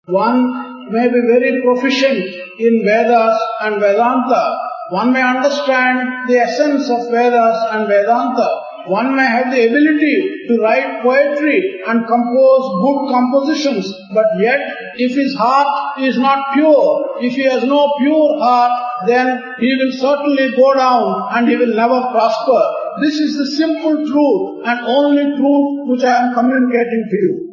One may be very proficient in Vedas and Vedanta. One may understand the essence of Vedas and Vedanta. One may have the ability to write poetry and compose good compositions, but yet if his heart is not pure, if he has no pure heart, then he will certainly go down and he will never prosper. This is the simple truth and only truth which I am communicating to you.